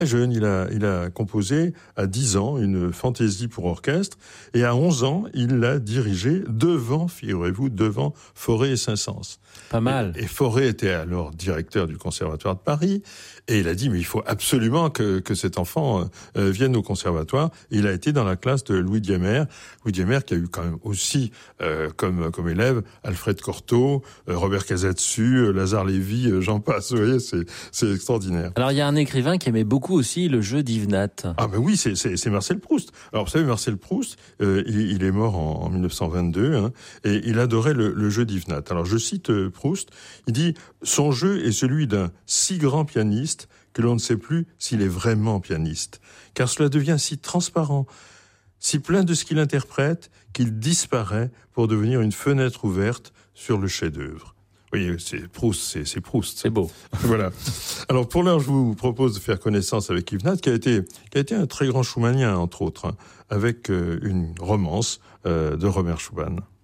Jeune, il a composé à 10 ans une fantaisie pour orchestre et à 11 ans, il l'a dirigée figurez-vous, devant Fauré et Saint-Saëns. Pas mal. Et Fauré était alors directeur du Conservatoire de Paris et il a dit mais il faut absolument que cet enfant vienne au conservatoire. Il a été dans la classe de Louis Diamer qui a eu quand même aussi comme élève Alfred Cortot, Robert Casadesus, Lazare Lévy, j'en passe. Vous voyez, c'est extraordinaire. Alors il y a un écrivain qui aimait beaucoup aussi le jeu d'Yvenat. Ah ben oui, c'est Marcel Proust. Alors vous savez, Marcel Proust, il est mort en 1922 et il adorait le jeu d'Yvenat. Alors je cite Proust, il dit « Son jeu est celui d'un si grand pianiste que l'on ne sait plus s'il est vraiment pianiste, car cela devient si transparent, si plein de ce qu'il interprète qu'il disparaît pour devenir une fenêtre ouverte sur le chef-d'œuvre. » Oui, c'est Proust. C'est beau. Voilà. Alors, pour l'heure, je vous propose de faire connaissance avec Yvenat, qui a été un très grand schumannien, entre autres, avec une romance de Robert Schumann.